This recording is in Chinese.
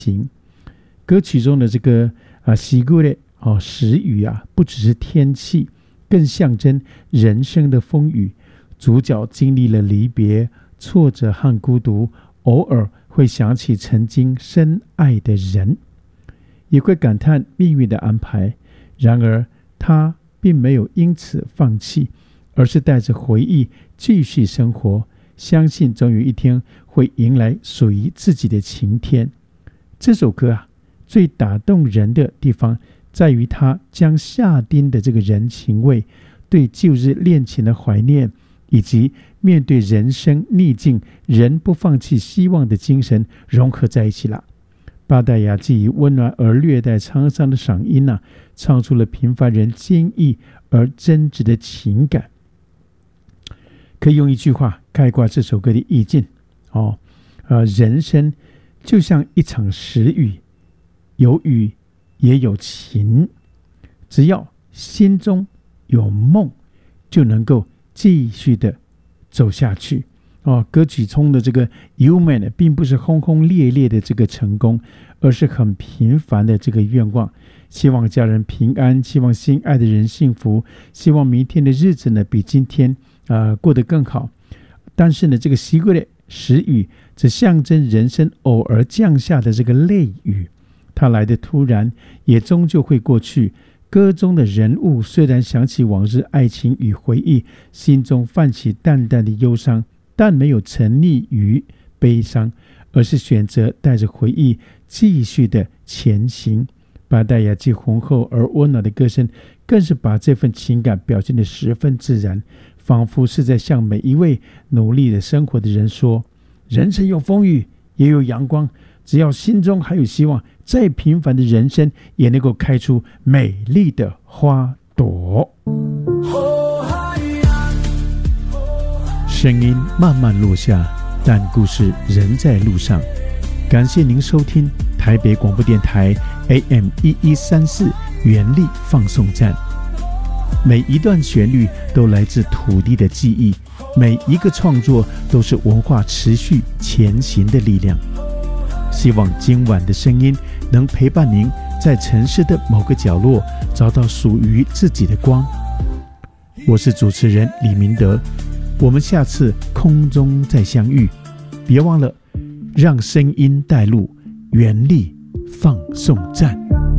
歌曲中的这个喜歌的时雨不只是天气，更象征人生的风雨。主角经历了离别、挫折和孤独，偶尔会想起曾经深爱的人，也会感叹命运的安排。然而他并没有因此放弃，而是带着回忆继续生活，相信总有一天会迎来属于自己的晴天。这首歌最打动人的地方在于他将夏丁的这个人情味、对旧日恋情的怀念，以及面对人生逆境仍不放弃希望的精神融合在一起了。巴代雅基以温暖而略带沧桑的嗓音唱出了平凡人坚毅而真挚的情感。可以用一句话概括这首歌的意境人生就像一场时雨，有雨也有晴，只要心中有梦，就能够继续的走下去。歌曲中的这个 Human 并不是轰轰烈烈的这个成功，而是很平凡的这个愿望，希望家人平安，希望心爱的人幸福，希望明天的日子呢比今天过得更好。但是呢，这个习惯的时雨则象征人生偶尔降下的这个泪雨，它来的突然，也终究会过去。歌中的人物虽然想起往日爱情与回忆，心中泛起淡淡的忧伤，但没有沉溺于悲伤，而是选择带着回忆继续的前行。巴代雅基浑厚而温暖的歌声，更是把这份情感表现得十分自然，仿佛是在向每一位努力的生活的人说，人生有风雨也有阳光，只要心中还有希望，再平凡的人生也能够开出美丽的花朵。声音慢慢落下，但故事仍在路上。感谢您收听台北广播电台 AM1134 原力放送站。每一段旋律都来自土地的记忆，每一个创作都是文化持续前行的力量。希望今晚的声音能陪伴您在城市的某个角落找到属于自己的光。我是主持人李明德，我们下次空中再相遇。别忘了让声音带路，原力放送站。